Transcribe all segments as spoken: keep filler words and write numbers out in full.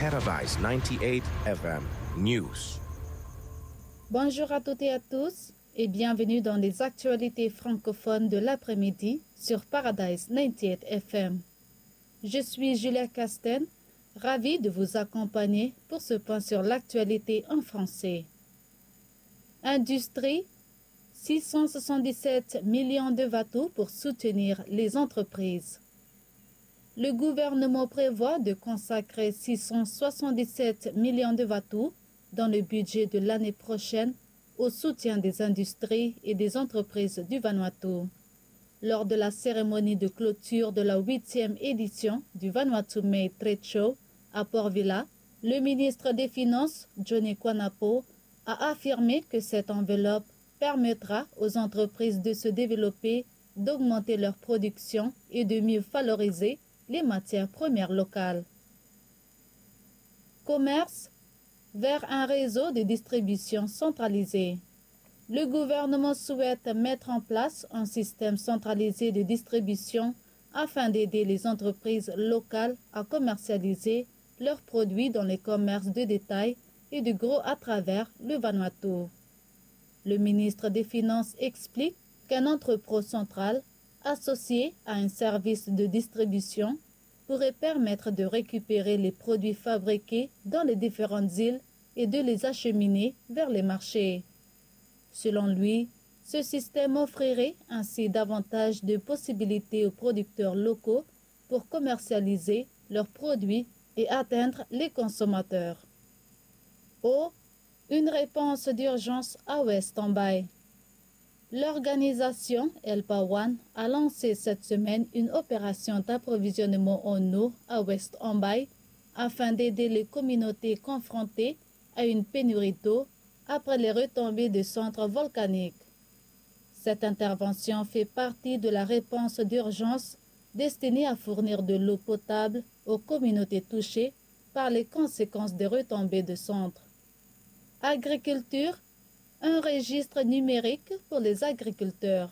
Paradise ninety-eight F M News. Bonjour à toutes et à tous et bienvenue dans les actualités francophones de l'après-midi sur Paradise ninety-eight F M. Je suis Julia Casten, ravie de vous accompagner pour ce point sur l'actualité en français. Industrie, six cent soixante-dix-sept millions de watts pour soutenir les entreprises. Le gouvernement prévoit de consacrer six cent soixante-dix-sept millions de watts dans le budget de l'année prochaine au soutien des industries et des entreprises du Vanuatu. Lors de la cérémonie de clôture de la huitième édition du Vanuatu May Trade Show à Port Vila, le ministre des Finances, Johnny Kwanapo, a affirmé que cette enveloppe permettra aux entreprises de se développer, d'augmenter leur production et de mieux valoriser les matières premières locales. Commerce vers un réseau de distribution centralisé. Le gouvernement souhaite mettre en place un système centralisé de distribution afin d'aider les entreprises locales à commercialiser leurs produits dans les commerces de détail et de gros à travers le Vanuatu. Le ministre des Finances explique qu'un entrepôt central associé à un service de distribution pourrait permettre de récupérer les produits fabriqués dans les différentes îles et de les acheminer vers les marchés. Selon lui, ce système offrirait ainsi davantage de possibilités aux producteurs locaux pour commercialiser leurs produits et atteindre les consommateurs. Eau, une réponse d'urgence à West Tombay. L'organisation Elpawan a lancé cette semaine une opération d'approvisionnement en eau à West Tombay afin d'aider les communautés confrontées à une pénurie d'eau après les retombées de centres volcaniques. Cette intervention fait partie de la réponse d'urgence destinée à fournir de l'eau potable aux communautés touchées par les conséquences des retombées de centres. Agriculture, un registre numérique pour les agriculteurs.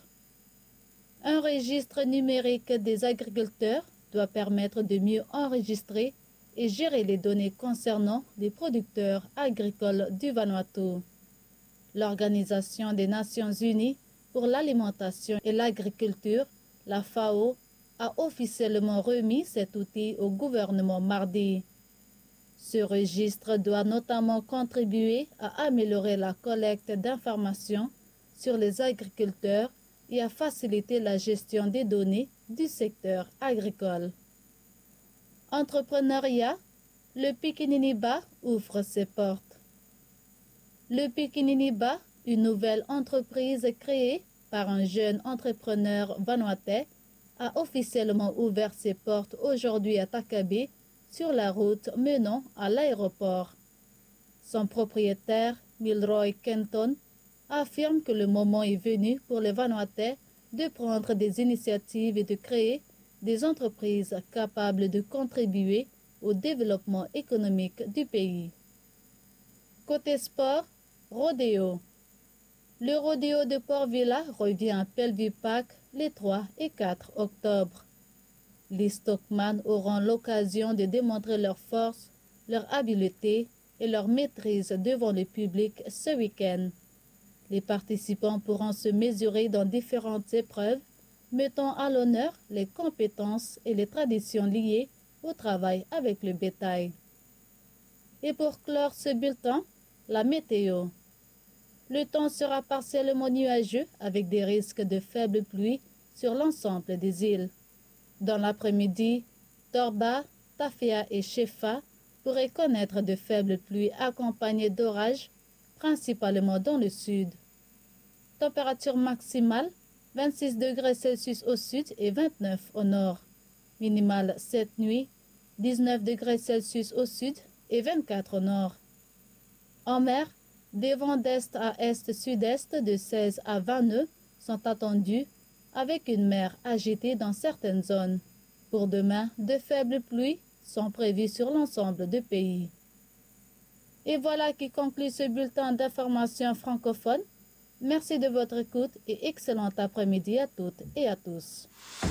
Un registre numérique des agriculteurs doit permettre de mieux enregistrer et gérer les données concernant les producteurs agricoles du Vanuatu. L'Organisation des Nations Unies pour l'alimentation et l'agriculture, la FAO, a officiellement remis cet outil au gouvernement mardi. Ce registre doit notamment contribuer à améliorer la collecte d'informations sur les agriculteurs et à faciliter la gestion des données du secteur agricole. Entrepreneuriat, le Pikininiba ouvre ses portes. Le Pikininiba, une nouvelle entreprise créée par un jeune entrepreneur vanuatais, a officiellement ouvert ses portes aujourd'hui à Takabe, sur la route menant à l'aéroport. Son propriétaire, Milroy Kenton, affirme que le moment est venu pour les Vanuatais de prendre des initiatives et de créer des entreprises capables de contribuer au développement économique du pays. Côté sport, rodéo. Le rodéo de Port Vila revient à Bellevue Park les trois et quatre octobre. Les stockman auront l'occasion de démontrer leur force, leur habileté et leur maîtrise devant le public ce week-end. Les participants pourront se mesurer dans différentes épreuves, mettant à l'honneur les compétences et les traditions liées au travail avec le bétail. Et pour clore ce bulletin, la météo. Le temps sera partiellement nuageux avec des risques de faibles pluies sur l'ensemble des îles. Dans l'après-midi, Torba, Tafea et Shefa pourraient connaître de faibles pluies accompagnées d'orages, principalement dans le sud. Température maximale, vingt-six degrés Celsius au sud et vingt-neuf au nord. Minimale cette nuit, dix-neuf degrés Celsius au sud et vingt-quatre au nord. En mer, des vents d'est à est-sud-est de seize à vingt nœuds sont attendus, avec une mer agitée dans certaines zones. Pour demain, de faibles pluies sont prévues sur l'ensemble du pays. Et voilà qui conclut ce bulletin d'information francophone. Merci de votre écoute et excellent après-midi à toutes et à tous.